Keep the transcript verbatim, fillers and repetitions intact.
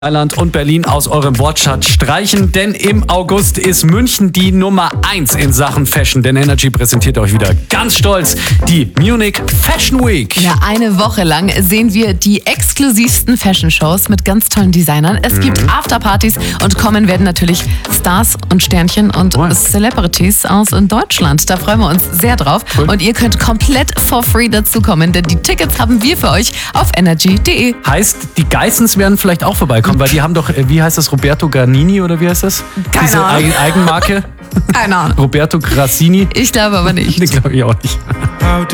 Mailand und Berlin aus eurem Wortschatz streichen, denn im August ist München die Nummer eins in Sachen Fashion. Denn Energy präsentiert euch wieder ganz stolz die Munich Fashion Week. Ja, eine Woche lang sehen wir die exklusivsten Fashion-Shows mit ganz tollen Designern. Es Mhm. gibt Afterpartys und kommen werden natürlich Stars und Sternchen und Cool. Celebrities aus Deutschland. Da freuen wir uns sehr drauf. Cool. Und ihr könnt komplett for free dazukommen, denn die Tickets haben wir für euch auf energy punkt de. Heißt, die Geissens werden vielleicht auch vorbeikommen, weil die haben doch, äh, wie heißt das, Roberto Garnini oder wie heißt das? Keine Diese Ahnung. Eigen Eigenmarke? Keine Ahnung. Roberto Grassini? Ich glaube aber nicht. Nee, glaube ich auch nicht.